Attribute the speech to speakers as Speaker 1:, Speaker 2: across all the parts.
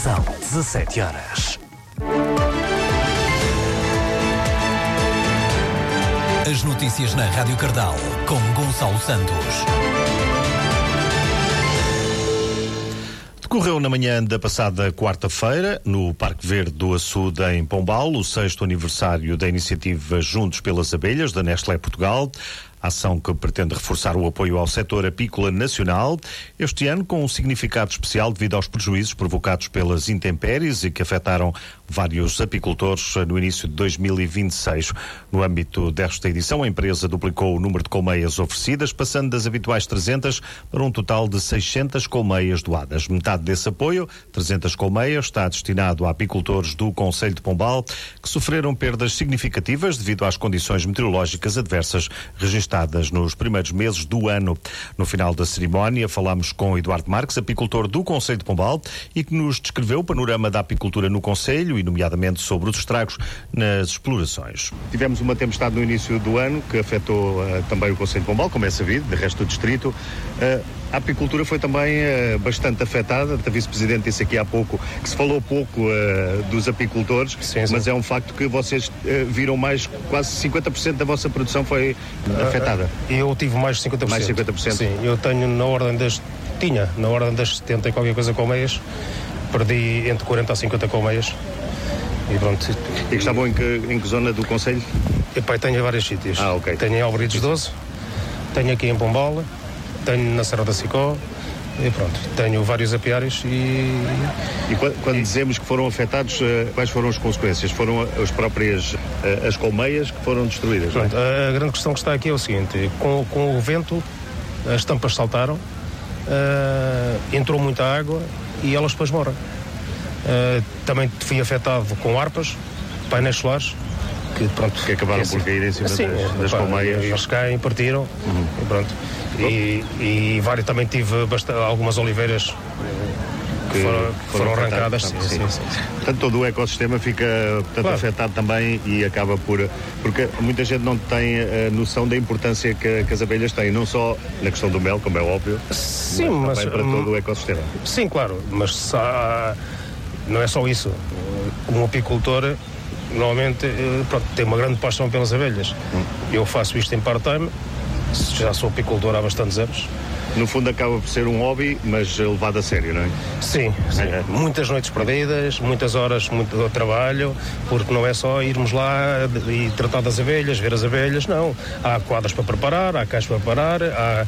Speaker 1: São 17 horas. As notícias na Rádio Cardal, com Gonçalo Santos.
Speaker 2: Decorreu na manhã da passada quarta-feira, no Parque Verde do Açude, em Pombal, o 6º aniversário da iniciativa Juntos pelas Abelhas, da Nestlé Portugal. A ação que pretende reforçar o apoio ao setor apícola nacional, este ano com um significado especial devido aos prejuízos provocados pelas intempéries e que afetaram vários apicultores no início de 2026. No âmbito desta edição, a empresa duplicou o número de colmeias oferecidas, passando das habituais 300 para um total de 600 colmeias doadas. Metade desse apoio, 300 colmeias, está destinado a apicultores do Concelho de Pombal que sofreram perdas significativas devido às condições meteorológicas adversas registradas nos primeiros meses do ano. No final da cerimónia, falámos com Eduardo Marques, apicultor do Concelho de Pombal, e que nos descreveu o panorama da apicultura no Concelho e, nomeadamente, sobre os estragos nas explorações. Tivemos uma tempestade no início do ano que afetou também o Concelho de Pombal, como é sabido, de resto do distrito. A apicultura foi também bastante afetada. A vice-presidente disse aqui há pouco que se falou pouco dos apicultores, sim. Mas é um facto que vocês viram mais, quase 50% da vossa produção foi afetada.
Speaker 3: Eu tive mais de 50%.
Speaker 2: Mais de 50%?
Speaker 3: Sim, eu tenho na ordem das 70 e qualquer coisa colmeias. Perdi entre 40 a 50 colmeias. E pronto.
Speaker 2: E que estavam em que zona do Concelho?
Speaker 3: Epá, tenho em vários sítios.
Speaker 2: Ok.
Speaker 3: Tenho em Albrides 12, tenho aqui em Pombal, tenho na Serra da Sicó, e pronto, tenho vários apiários e
Speaker 2: quando dizemos que foram afetados, quais foram as consequências? Foram as próprias as colmeias que foram destruídas?
Speaker 3: Pronto, a grande questão que está aqui é o seguinte: com o vento as tampas saltaram, entrou muita água e elas depois morrem. Também fui afetado com harpas, painéis solares, que acabaram por cair em cima das colmeias. Eles caem, partiram, e pronto. E vários, também tive algumas oliveiras que foram arrancadas. Sim.
Speaker 2: Portanto, todo o ecossistema fica afetado também e acaba porque muita gente não tem noção da importância que as abelhas têm, não só na questão do mel, como é óbvio,
Speaker 3: sim,
Speaker 2: mas também para todo o ecossistema.
Speaker 3: Sim, claro, mas não é só isso. Um apicultor normalmente tem uma grande paixão pelas abelhas. Eu faço isto em part-time, já sou apicultor há bastantes anos.
Speaker 2: No fundo acaba por ser um hobby, mas levado a sério, não é?
Speaker 3: Sim. Muitas noites perdidas, muitas horas, muito trabalho, porque não é só irmos lá e tratar das abelhas, ver as abelhas, não. Há quadras para preparar, há cais para preparar,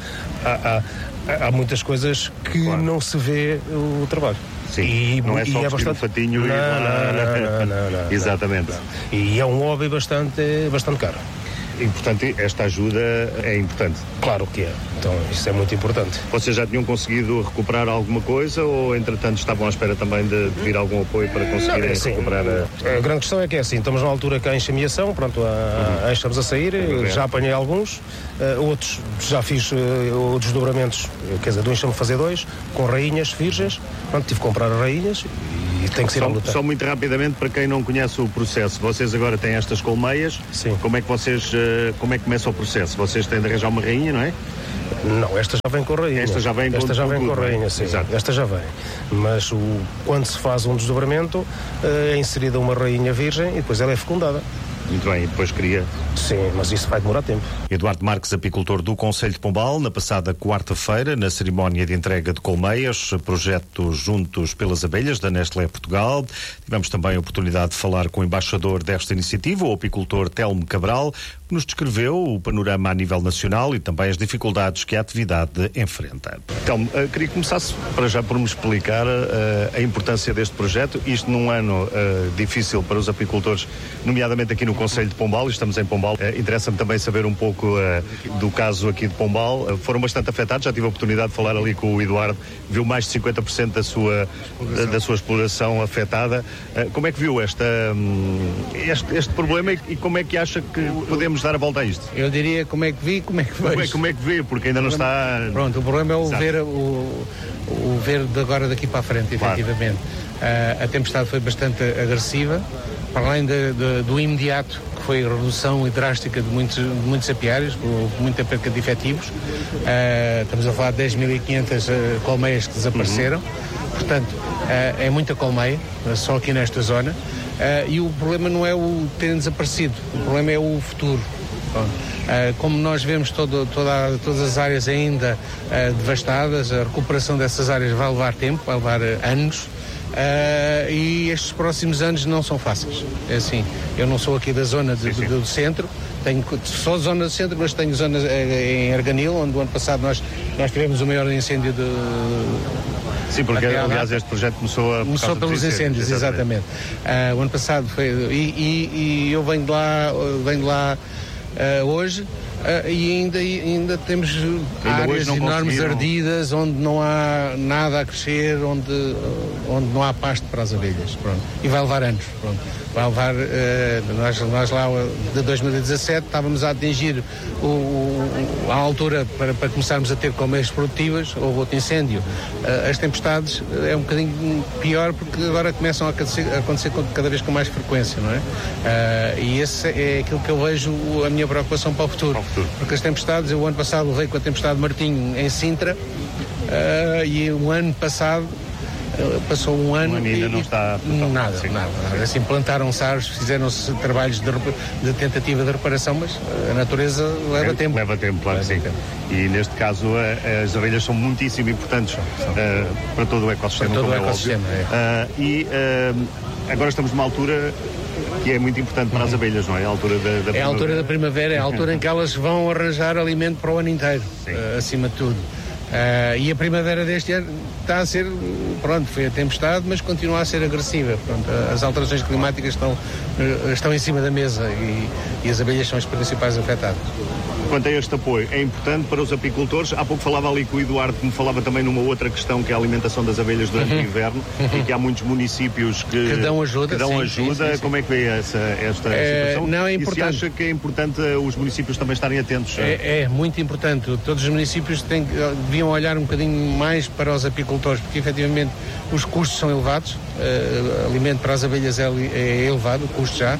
Speaker 3: há muitas coisas que não se vê o trabalho.
Speaker 2: Sim, não é só bastante fatinho
Speaker 3: não.
Speaker 2: Exatamente.
Speaker 3: Não. E é um hobby bastante caro.
Speaker 2: E, portanto, esta ajuda é importante.
Speaker 3: Claro que é. Então, isso é muito importante.
Speaker 2: Vocês já tinham conseguido recuperar alguma coisa ou, entretanto, estavam à espera também de vir algum apoio para conseguirem recuperar?
Speaker 3: A grande questão é que é assim, estamos na altura que há enxameação, pronto, estamos a sair, já apanhei alguns, outros já fiz os desdobramentos, quer dizer, do enxame fazer 2, com rainhas virgens, pronto, tive que comprar rainhas e tem que ser a luta.
Speaker 2: Só muito rapidamente, para quem não conhece o processo, vocês agora têm estas colmeias.
Speaker 3: Sim.
Speaker 2: Como é que começa o processo? Vocês têm de arranjar uma rainha, não é?
Speaker 3: Não, esta já vem com rainha.
Speaker 2: Esta já vem
Speaker 3: com rainha, sim. Exato. Esta já vem. Mas quando se faz um desdobramento, é inserida uma rainha virgem e depois ela é fecundada.
Speaker 2: Muito bem, e depois cria.
Speaker 3: Sim, mas isso vai demorar tempo.
Speaker 2: Eduardo Marques, apicultor do Concelho de Pombal, na passada quarta-feira, na cerimónia de entrega de colmeias, projeto Juntos pelas Abelhas, da Nestlé Portugal. Tivemos também a oportunidade de falar com o embaixador desta iniciativa, o apicultor Telmo Cabral, que nos descreveu o panorama a nível nacional e também as dificuldades que a atividade enfrenta. Telmo, queria que começasse para já por me explicar a importância deste projeto, isto num ano difícil para os apicultores, nomeadamente aqui no Concelho de Pombal, estamos em Pombal. Interessa-me também saber um pouco do caso aqui de Pombal. Foram bastante afetados, já tive a oportunidade de falar ali com o Eduardo, viu mais de 50% da sua exploração afetada. Como é que viu este problema e como é que acha que podemos dar a volta a isto?
Speaker 4: Eu diria como é que vi, como é que vejo.
Speaker 2: Como é que vê, porque ainda não está...
Speaker 4: Pronto, o problema é o ver de agora daqui para a frente, efetivamente. A tempestade foi bastante agressiva, para além do imediato, que foi a redução drástica de muitos apiários, muita perca de efetivos. Estamos a falar de 10.500 colmeias que desapareceram. Portanto, é muita colmeia, só aqui nesta zona, e o problema não é o terem desaparecido, o problema é o futuro. Como nós vemos todas as áreas ainda devastadas, a recuperação dessas áreas vai levar tempo, vai levar anos, e estes próximos anos não são fáceis. É assim, eu não sou aqui da zona do centro, tenho só zona do centro, mas tenho zonas em Arganil, onde o ano passado nós tivemos o maior incêndio de...
Speaker 2: Sim, porque aliás este projeto começou
Speaker 4: pelos incêndios, exatamente. O ano passado foi... E eu venho de lá hoje, e ainda temos áreas enormes ardidas, onde não há nada a crescer, onde não há pasto para as abelhas. Pronto. E vai levar anos. Pronto. Vai levar, nós lá de 2017 estávamos a atingir a altura para começarmos a ter colmeias produtivas. Houve outro incêndio. As tempestades é um bocadinho pior, porque agora começam a acontecer cada vez com mais frequência, não é? E esse é aquilo que eu vejo a minha preocupação para o futuro. Porque as tempestades, eu o ano passado levei com a tempestade Martinho em Sintra, e o ano passado passou um ano
Speaker 2: e ainda não está
Speaker 4: nada. Assim, plantaram-se árvores, fizeram-se trabalhos de tentativa de reparação, mas a natureza leva tempo.
Speaker 2: Leva tempo, claro que sim. E neste caso as abelhas são muitíssimo importantes para todo o ecossistema.
Speaker 4: Para todo o ecossistema,
Speaker 2: E agora estamos numa altura que é muito importante para as abelhas, não é? A altura da primavera.
Speaker 4: É a altura da primavera, é a altura em que elas vão arranjar alimento para o ano inteiro, acima de tudo. E a primavera deste ano está a ser, pronto, foi a tempestade, mas continua a ser agressiva. Pronto, as alterações climáticas estão em cima da mesa e as abelhas são as principais afetadas.
Speaker 2: Quanto a este apoio, é importante para os apicultores. Há pouco falava ali com o Eduardo, que me falava também numa outra questão, que é a alimentação das abelhas durante o inverno, e que há muitos municípios que
Speaker 4: dão ajuda.
Speaker 2: Sim. Como é que vê esta situação?
Speaker 4: Não, é importante.
Speaker 2: E se acha que é importante os municípios também estarem atentos?
Speaker 4: É muito importante. Todos os municípios deviam olhar um bocadinho mais para os apicultores, porque efetivamente os custos são elevados, alimento para as abelhas é elevado, o custo já,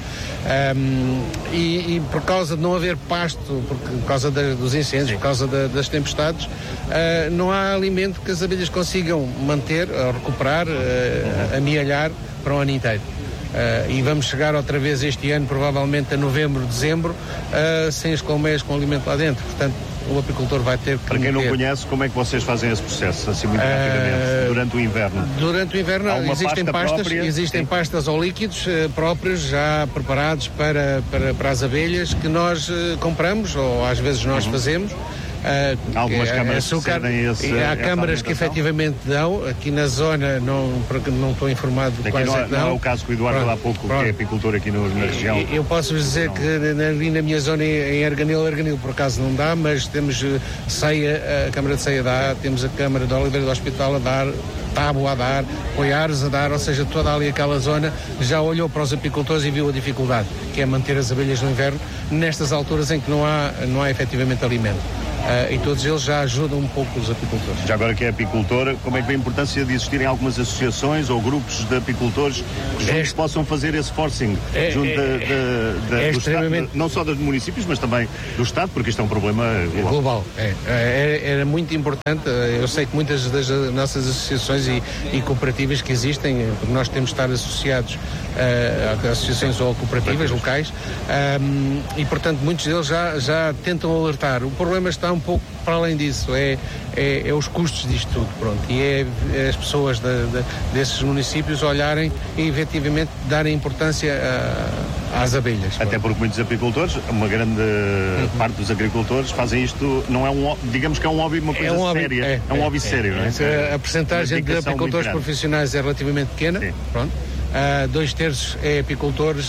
Speaker 4: e por causa de não haver pasto, por causa dos incêndios, por causa das tempestades, não há alimento que as abelhas consigam manter, recuperar, amealhar para o ano inteiro. E vamos chegar outra vez este ano, provavelmente a novembro, dezembro, sem as colmeias com alimento lá dentro. Portanto, o apicultor vai ter que...
Speaker 2: Para quem não conhece, como é que vocês fazem esse processo, assim muito rapidamente, durante o inverno?
Speaker 4: Durante o inverno existem pastas ou líquidos próprios, já preparados para as abelhas, que nós compramos, ou às vezes nós fazemos.
Speaker 2: Algumas câmaras cedem
Speaker 4: há câmaras que efetivamente dão, aqui na zona não estou informado de quais é que dão.
Speaker 2: Não é o caso que o Eduardo há pouco, que é apicultor aqui na região.
Speaker 4: Eu posso dizer que ali na minha zona em Arganil por acaso não dá, mas temos Ceia, a Câmara de Ceia dá, temos a Câmara de Oliveira do Hospital a dar, Tábua a dar, Poiares a dar, ou seja, toda ali aquela zona já olhou para os apicultores e viu a dificuldade, que é manter as abelhas no inverno, nestas alturas em que não há efetivamente alimento. E todos eles já ajudam um pouco os apicultores.
Speaker 2: Já agora que é apicultor, como é que vê a importância de existirem algumas associações ou grupos de apicultores que juntos possam fazer esse forcing junto do Estado, não só dos municípios, mas também do Estado, porque isto é um problema global.
Speaker 4: Era muito importante. Eu sei que muitas das nossas associações e cooperativas que existem, porque nós temos de estar associados a associações ou cooperativas locais, e portanto muitos deles já tentam alertar. O problema está um pouco para além disso, é os custos disto tudo, pronto, e é as pessoas desses municípios olharem e efetivamente darem importância às abelhas.
Speaker 2: Até porque muitos apicultores, uma grande parte dos agricultores fazem isto, não é digamos que é um hobby, uma coisa séria, é um hobby sério, não é?
Speaker 4: A percentagem de apicultores profissionais é relativamente pequena, pronto. 2/3 é apicultores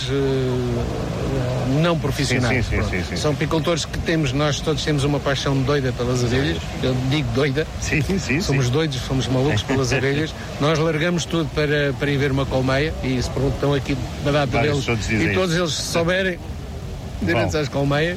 Speaker 4: não profissionais. Sim. São apicultores que nós todos temos uma paixão doida pelas abelhas. Eu digo doida. Somos doidos, somos malucos pelas abelhas. Nós largamos tudo para ir ver uma colmeia, e se perguntam aqui na data deles, e todos eles se souberem, direm-nos às colmeias.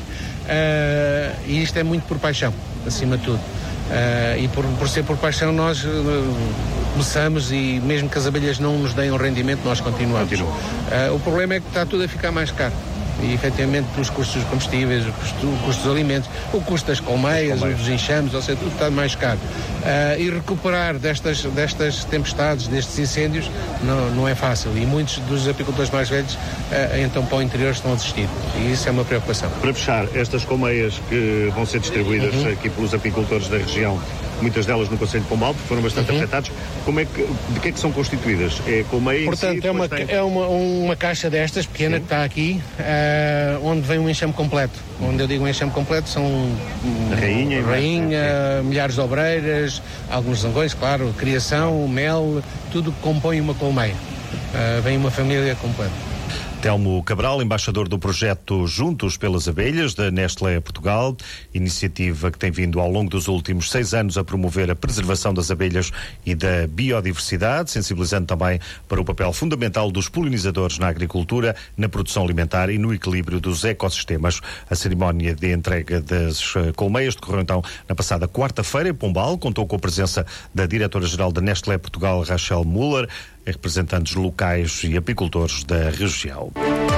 Speaker 4: E isto é muito por paixão, acima de tudo. E por ser por paixão nós começamos, e mesmo que as abelhas não nos deem um rendimento, nós continuamos. O problema é que está tudo a ficar mais caro. E efetivamente os custos dos combustíveis, o custo dos alimentos, o custo das colmeias, dos enxames, ou seja, tudo está mais caro. E recuperar destas tempestades, destes incêndios, não é fácil. E muitos dos apicultores mais velhos, então para o interior, estão a desistir. E isso é uma preocupação.
Speaker 2: Para fechar, estas colmeias que vão ser distribuídas aqui pelos apicultores da região, muitas delas no Concelho de Pombal, porque foram bastante afetados, de que é que são constituídas? É colmeia
Speaker 4: Portanto, em si, é uma caixa destas, pequena, que está aqui, onde vem um enxame completo. Onde eu digo um enxame completo, são rainha, milhares de obreiras, alguns zangões, claro, criação, mel, tudo que compõe uma colmeia. Vem uma família completa.
Speaker 2: Telmo Cabral, embaixador do projeto Juntos pelas Abelhas, da Nestlé Portugal, iniciativa que tem vindo ao longo dos últimos 6 anos a promover a preservação das abelhas e da biodiversidade, sensibilizando também para o papel fundamental dos polinizadores na agricultura, na produção alimentar e no equilíbrio dos ecossistemas. A cerimónia de entrega das colmeias decorreu então na passada quarta-feira em Pombal, contou com a presença da diretora-geral da Nestlé Portugal, Rachel Müller, representantes locais e apicultores da região.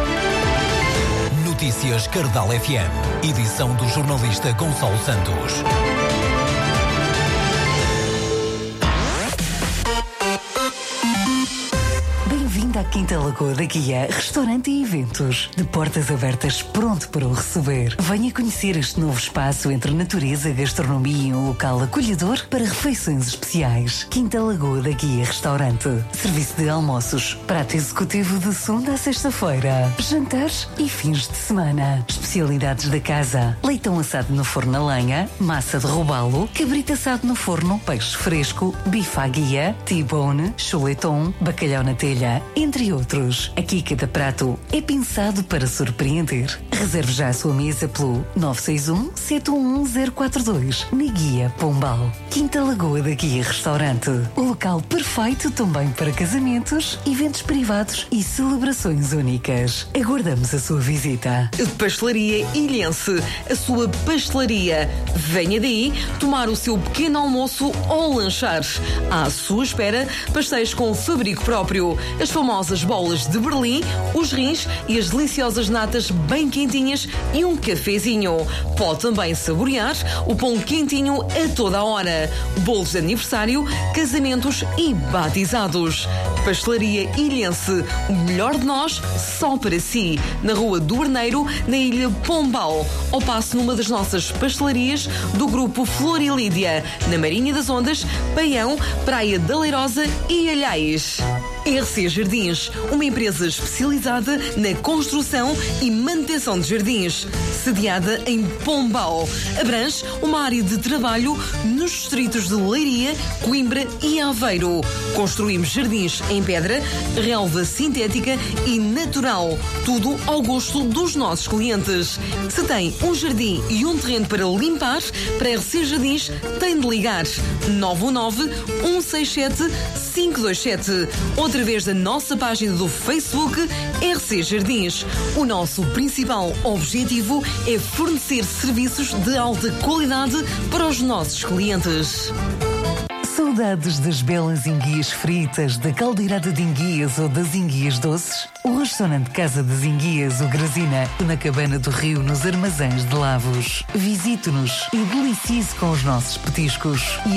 Speaker 1: Notícias Cardal FM, edição do jornalista Gonçalo Santos.
Speaker 5: Bem-vindo à Quinta Lagoa da Guia, restaurante e eventos. De portas abertas, pronto para o receber. Venha conhecer este novo espaço entre natureza, gastronomia e um local acolhedor para refeições especiais. Quinta Lagoa da Guia Restaurante. Serviço de almoços, prato executivo de segunda a sexta-feira, jantares e fins de semana. Especialidades da casa: leitão assado no forno a lenha, massa de robalo, cabrito assado no forno, peixe fresco, bife à guia, T-bone, chuleton, bacalhau na telha, entre outros. Aqui cada prato é pensado para surpreender. Reserve já a sua mesa pelo 961-711-042 na Guia Pombal. Quinta Lagoa da Guia Restaurante. O local perfeito também para casamentos, eventos privados e celebrações únicas. Aguardamos a sua visita.
Speaker 6: Pastelaria Ilhense, a sua pastelaria. Venha daí tomar o seu pequeno almoço ou lanchar. À sua espera, pastéis com fabrico próprio, as famosas bolas de Berlim, os rins e as deliciosas natas bem quentinhas e um cafezinho. Pode também saborear o pão quentinho a toda a hora. Bolos de aniversário, casamentos e batizados. Pastelaria Ilhense, o melhor de nós só para si. Na Rua do Arneiro, na Ilha Pombal. Ou passe numa das nossas pastelarias do grupo Flor e Lídia, na Marinha das Ondas, Paião, Praia da Leirosa e Alhais. RC Jardins, uma empresa especializada na construção e manutenção de jardins, sediada em Pombal. Abrange uma área de trabalho nos distritos de Leiria, Coimbra e Aveiro. Construímos jardins em pedra, relva sintética e natural, tudo ao gosto dos nossos clientes. Se tem um jardim e um terreno para limpar, para RC Jardins tem de ligar 919-167-527 ou através da nossa página do Facebook RC Jardins. O nosso principal objetivo é fornecer serviços de alta qualidade para os nossos clientes.
Speaker 5: Saudades das belas enguias fritas, da caldeirada de enguias ou das enguias doces? O restaurante Casa das Enguias, o Grazina, na Cabana do Rio, nos Armazéns de Lavos. Visite-nos e delicie-se com os nossos petiscos. E